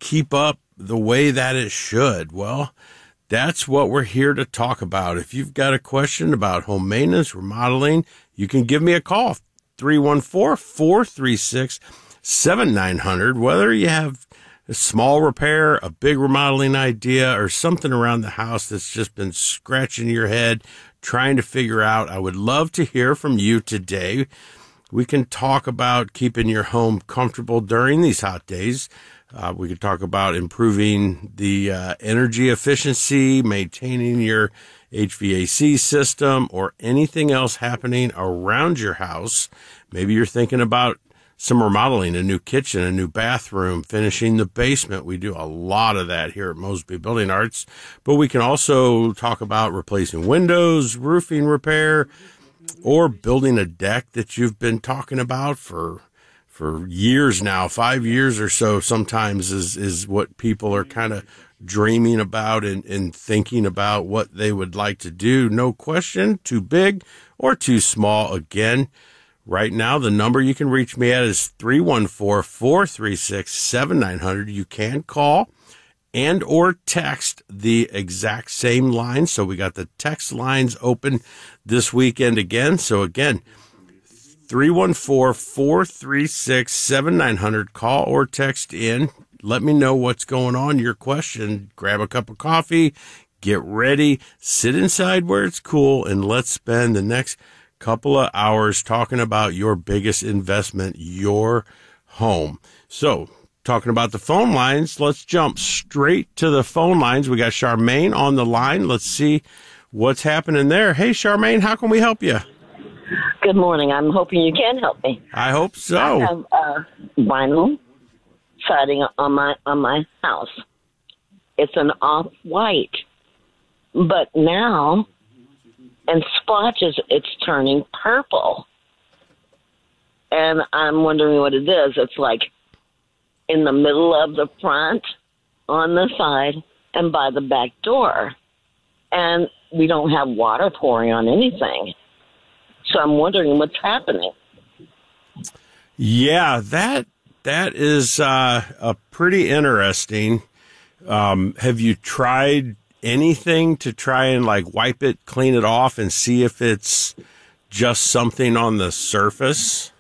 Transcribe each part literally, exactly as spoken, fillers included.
keep up the way that it should? Well, that's what we're here to talk about. If you've got a question about home maintenance, remodeling, you can give me a call, three one four, four three six, seven nine zero zero. Whether you have a small repair, a big remodeling idea, or something around the house that's just been scratching your head, trying to figure out, I would love to hear from you today. We can talk about keeping your home comfortable during these hot days. Uh, we could talk about improving the uh, energy efficiency, maintaining your H V A C system, or anything else happening around your house. Maybe you're thinking about some remodeling, a new kitchen, a new bathroom, finishing the basement. We do a lot of that here at Mosby Building Arts. But we can also talk about replacing windows, roofing repair, or building a deck that you've been talking about for for years now. Five years or so sometimes is, is what people are kind of dreaming about and, and thinking about what they would like to do. No question, too big or too small. Again, right now, the number you can reach me at is three one four, four three six, seven nine zero zero. You can call and or text the exact same line. So we got the text lines open this weekend again. So again, three one four, four three six, seven nine zero zero. Call or text in. Let me know what's going on, your question. Grab a cup of coffee, get ready, sit inside where it's cool, and let's spend the next couple of hours talking about your biggest investment, your home. So, talking about the phone lines, let's jump straight to the phone lines. We got Charmaine on the line. Let's see what's happening there. Hey, Charmaine, how can we help you? Good morning. I'm hoping you can help me. I hope so. I have uh, vinyl siding on my on my house. It's an off-white, but now in splotches, it's turning purple. And I'm wondering what it is. It's like in the middle of the front, on the side, and by the back door. And we don't have water pouring on anything. So I'm wondering what's happening. Yeah, that that is uh, a pretty interesting. Um, have you tried anything to try and like wipe it, clean it off, and see if it's just something on the surface?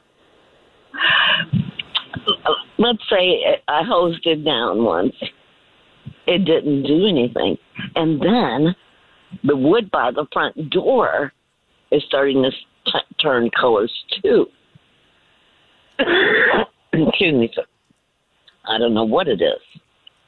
Let's say I hosed it down once. It didn't do anything. And then the wood by the front door is starting to t- turn colors too. Excuse me, sir. I don't know what it is.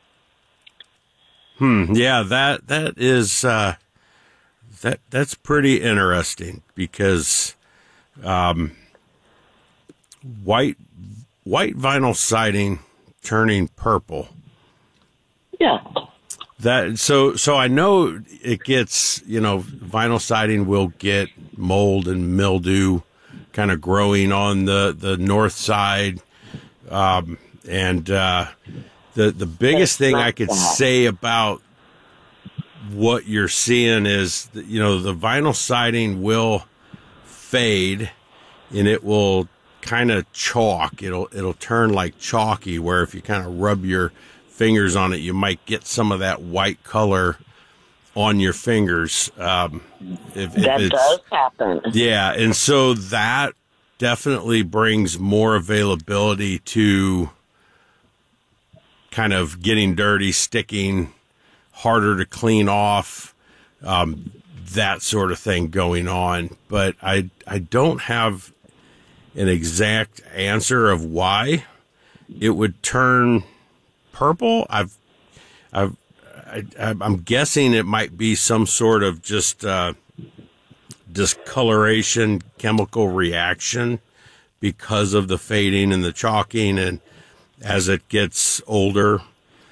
Hmm. Yeah, that that is uh, that that's pretty interesting because um, white white vinyl siding turning purple. Yeah. That so so I know it gets, you know, vinyl siding will get mold and mildew kind of growing on the the north side, um, and uh, the the biggest thing I could say about what you're seeing is that, you know, the vinyl siding will fade and it will kind of chalk. It'll it'll turn like chalky, where if you kind of rub your fingers on it, you might get some of that white color on your fingers. Um, if, that if it's, does happen. Yeah, and so that definitely brings more availability to kind of getting dirty, sticking, harder to clean off, um, that sort of thing going on. But I I don't have an exact answer of why it would turn purple. I've, I've, I, I'm guessing it might be some sort of just uh, discoloration chemical reaction because of the fading and the chalking, and as it gets older,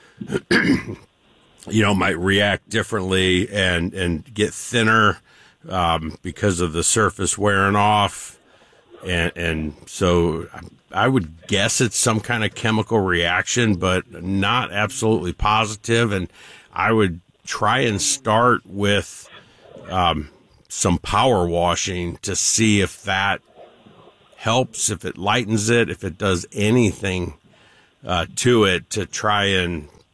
you know, might react differently and and get thinner um, because of the surface wearing off, and and so. I would guess it's some kind of chemical reaction, but not absolutely positive. And I would try and start with um, some power washing to see if that helps, if it lightens it, if it does anything uh, to it, to try and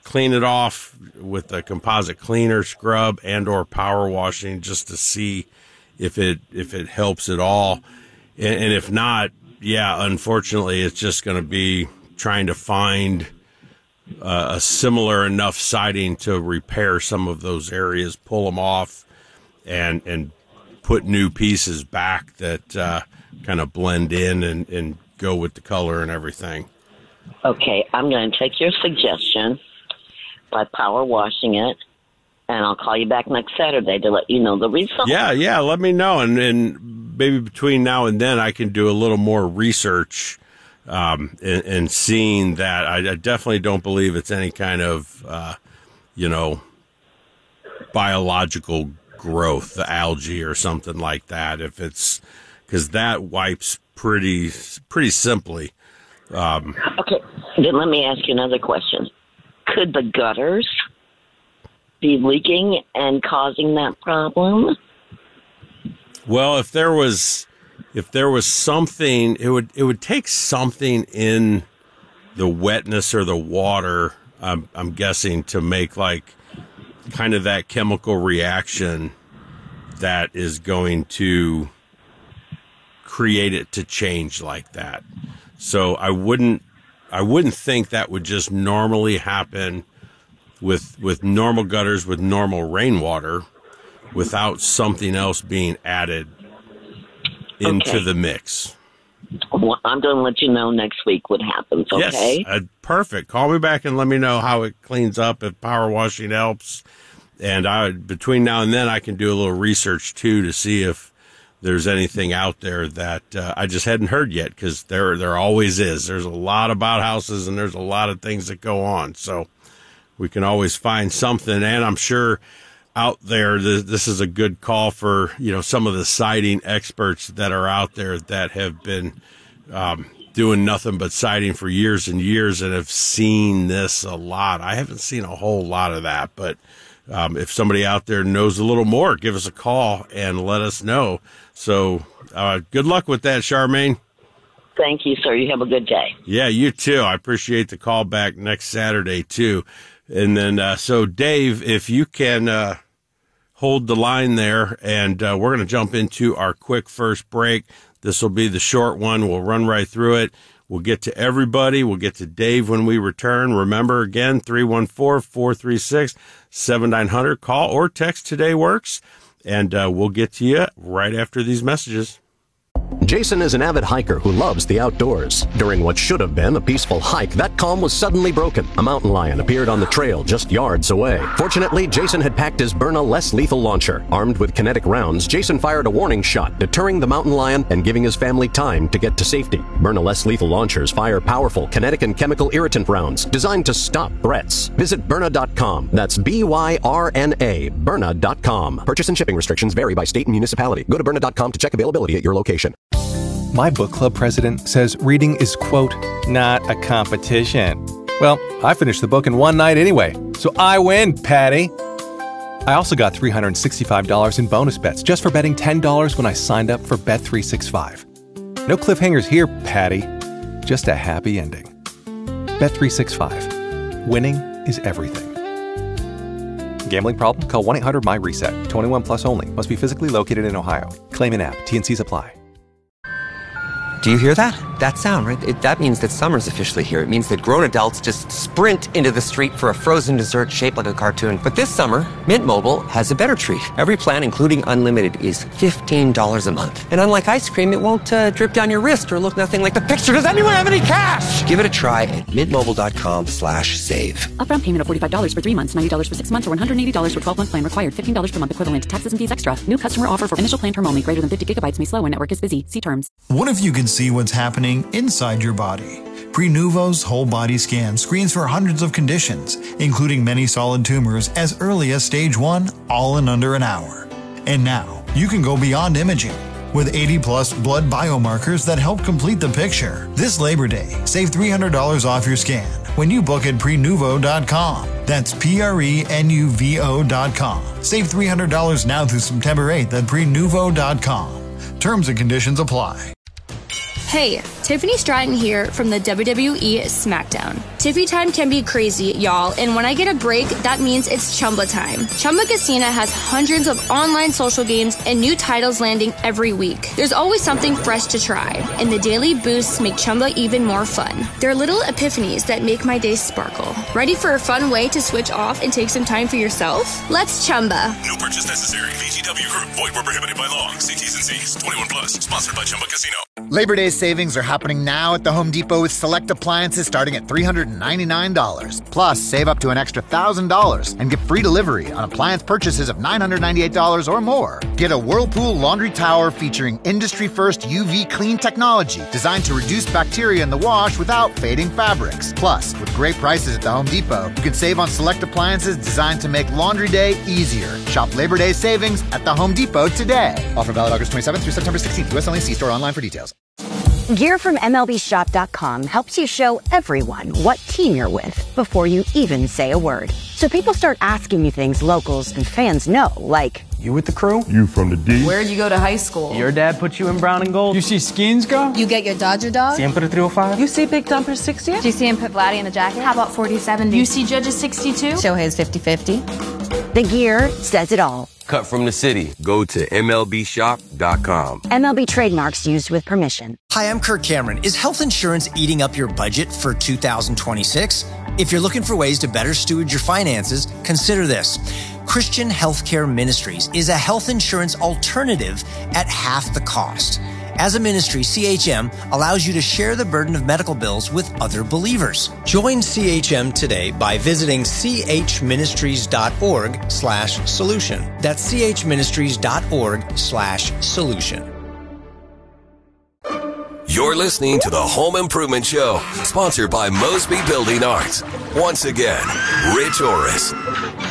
clean it off with a composite cleaner, scrub, and or power washing just to see if it if it helps at all. And, and if not, yeah, unfortunately, it's just going to be trying to find uh, a similar enough siding to repair some of those areas, pull them off, and and put new pieces back that uh, kind of blend in and, and go with the color and everything. Okay, I'm going to take your suggestion by power washing it, and I'll call you back next Saturday to let you know the result. Yeah, yeah, let me know, and, and maybe between now and then I can do a little more research um, and, and seeing that. I, I definitely don't believe it's any kind of, uh, you know, biological growth, the algae or something like that. If it's because that wipes pretty pretty simply. Um, okay, then let me ask you another question. Could the gutters be leaking and causing that problem? Well, if there was if there was something, it would it would take something in the wetness or the water, I'm, I'm guessing, to make like kind of that chemical reaction that is going to create it to change like that. So I wouldn't I wouldn't think that would just normally happen with with normal gutters with normal rainwater without something else being added into Okay. the mix. Well, I'm going to let you know next week what happens, okay? Yes, uh, perfect. Call me back and let me know how it cleans up, if power washing helps. And I, between now and then, I can do a little research, too, to see if there's anything out there that uh, I just hadn't heard yet, because there there always is. There's a lot about houses, and there's a lot of things that go on. So we can always find something, and I'm sure out there, th- this is a good call for, you know, some of the siding experts that are out there that have been um, doing nothing but siding for years and years and have seen this a lot. I haven't seen a whole lot of that, but um, if somebody out there knows a little more, give us a call and let us know. So uh, good luck with that, Charmaine. Thank you, sir. You have a good day. Yeah, you too. I appreciate the call back next Saturday, too. And then, uh, so Dave, if you can uh, hold the line there, and uh, we're going to jump into our quick first break. This will be the short one. We'll run right through it. We'll get to everybody. We'll get to Dave when we return. Remember, again, three one four, four three six, seven nine zero zero. Call or text today works, and uh, we'll get to you right after these messages. Jason is an avid hiker who loves the outdoors. During what should have been a peaceful hike, that calm was suddenly broken. A mountain lion appeared on the trail just yards away. Fortunately, Jason had packed his Byrna less lethal launcher. Armed with kinetic rounds, Jason fired a warning shot, deterring the mountain lion and giving his family time to get to safety. Byrna less lethal launchers fire powerful kinetic and chemical irritant rounds designed to stop threats. Visit Byrna dot com. That's B Y R N A, Byrna dot com. Purchase and shipping restrictions vary by state and municipality. Go to Byrna dot com to check availability at your location. My book club president says reading is, quote, not a competition. Well, I finished the book in one night anyway, so I win, Patty. I also got three hundred sixty-five dollars in bonus bets just for betting ten dollars when I signed up for Bet three sixty-five. No cliffhangers here, Patty. Just a happy ending. Bet three sixty-five. Winning is everything. Gambling problem? Call one eight hundred my reset. twenty-one plus only. Must be physically located in Ohio. Claim in app. T N Cs apply. Do you hear that? That sound, right? It, that means that summer's officially here. It means that grown adults just sprint into the street for a frozen dessert shaped like a cartoon. But this summer, Mint Mobile has a better treat. Every plan, including unlimited, is fifteen dollars a month. And unlike ice cream, it won't uh, drip down your wrist or look nothing like the picture. Does anyone have any cash? Give it a try at mintmobile.com slash save. Upfront payment of forty-five dollars for three months, ninety dollars for six months, or one hundred eighty dollars for twelve-month plan required. fifteen dollars per month equivalent. Taxes and fees extra. New customer offer for initial plan term only. Greater than fifty gigabytes may slow when network is busy. See terms. What if you could see what's happening inside your body? Prenuvo's whole body scan screens for hundreds of conditions, including many solid tumors as early as stage one, all in under an hour. And now, you can go beyond imaging. With eighty plus blood biomarkers that help complete the picture. This Labor Day, save three hundred dollars off your scan when you book at prenuvo dot com. That's P R E N U V O dot com. Save three hundred dollars now through September eighth at prenuvo dot com. Terms and conditions apply. Hey, Tiffany Stratton here from the W W E SmackDown. Tiffy time can be crazy, y'all, and when I get a break, that means it's Chumba time. Chumba Casino has hundreds of online social games and new titles landing every week. There's always something fresh to try, and the daily boosts make Chumba even more fun. They're little epiphanies that make my day sparkle. Ready for a fun way to switch off and take some time for yourself? Let's Chumba. No purchase necessary. V G W Group. Void where prohibited by law. See T's and C's. twenty-one plus. Sponsored by Chumba Casino. Labor Day savings are happening now at the Home Depot with select appliances starting at three hundred ninety-nine dollars. Plus, save up to an extra one thousand dollars and get free delivery on appliance purchases of nine hundred ninety-eight dollars or more. Get a Whirlpool laundry tower featuring industry-first U V clean technology designed to reduce bacteria in the wash without fading fabrics. Plus, with great prices at the Home Depot, you can save on select appliances designed to make laundry day easier. Shop Labor Day savings at the Home Depot today. Offer valid August twenty-seventh through September sixteenth. U S only. See store online for details. Gear from M L B Shop dot com helps you show everyone what team you're with before you even say a word. So people start asking you things locals and fans know, like, you with the crew? You from the D? Where'd you go to high school? Your dad put you in brown and gold? You see Skins go? You get your Dodger dog? Siempre three oh five? You see Big Dumper sixty? Do you see him put Vladdy in the jacket? How about forty seventy? You see Judges sixty-two? Shohei's fifty fifty. The gear says it all. Cut from the city. Go to M L B Shop dot com. M L B trademarks used with permission. Hi, I'm Kirk Cameron. Is health insurance eating up your budget for two thousand twenty-six? If you're looking for ways to better steward your finances, consider this. Christian Healthcare Ministries is a health insurance alternative at half the cost. As a ministry, C H M allows you to share the burden of medical bills with other believers. Join C H M today by visiting chministries.org slash solution. That's chministries.org slash solution. You're listening to the Home Improvement Show, sponsored by Mosby Building Arts. Once again, Rich Orris.